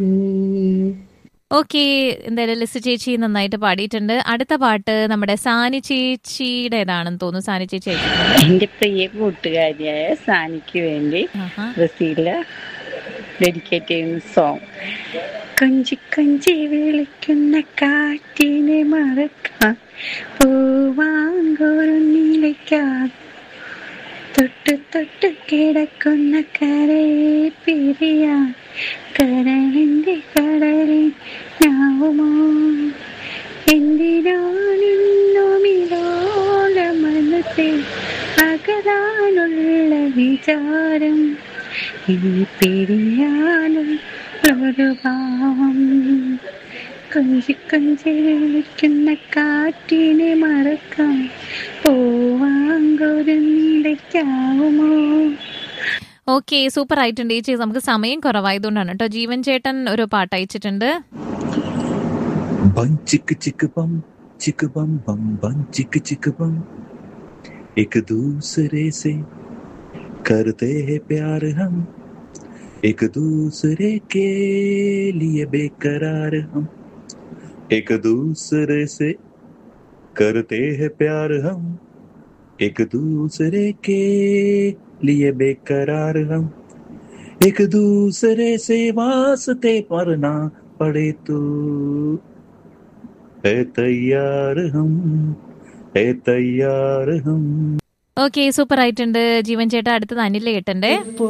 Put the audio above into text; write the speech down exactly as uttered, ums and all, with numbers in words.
Okay, എന്തായാലും Liz ചേച്ചി നന്നായിട്ട് പാടിയിട്ടുണ്ട്. അടുത്ത പാട്ട് നമ്മുടെ സാനി ചേച്ചിയുടേതാണെന്ന് തോന്നുന്നു. സാനി ചേച്ചി അയച്ചിട്ടുണ്ട്. എന്റെ പ്രിയ കൂട്ടുകാരിയായ സാനിക്ക് വേണ്ടി ആഹാ. ബ്രസീലില് ഡെഡിക്കേറ്റ് ചെയ്യുന്ന സോങ്. കൊഞ്ചി കൊഞ്ചി വിളിക്കുന്ന കാറ്റിനെ മറക്കാൻ പൂവാങ്കുരുന്നിലേക്കാൻ തൊട്ട് തൊട്ട് കിടക്കുന്ന കരയെ പിരിയാൻ കരളിന്റെ കടലിൽ ഞാവുമോ എന്തിനാണെന്നുമിലോല മനസ്സിൽ അകലാനുള്ള വിചാരം ഇനി പിരിയാനും ഒരു ഭാവം കൊഞ്ചി കൊഞ്ചി വിളിക്കുന്ന കാറ്റിനെ മറക്കാൻ പോവാങ്കൊരുന്നിടയ്ക്കാവുമോ. ഓക്കെ, സൂപ്പർ ആയിട്ടുണ്ട് ചേച്ചി. നമുക്ക് സമയം കുറവായതുകൊണ്ടാണ് കേട്ടോ. ജീവൻ ചേട്ടൻ ഒരു പാട്ട് അയച്ചിട്ടുണ്ട്. बम चिक चिक बम चिक बम बम बम चिक चिक बम एक दूसरे से करते हैं प्यार हम एक दूसरे के लिए बेकरार हम एक दूसरे से करते हैं प्यार हम एक दूसरे के लिए बेकरार हम एक दूसरे से वास्ते पढ़ना पड़े तो है तैयार हम है तैयार हम. ഓക്കെ, സൂപ്പർ ആയിട്ടുണ്ട് ജീവൻ ചേട്ടാ. അടുത്തത് അനിൽ ഏട്ടന്റെ.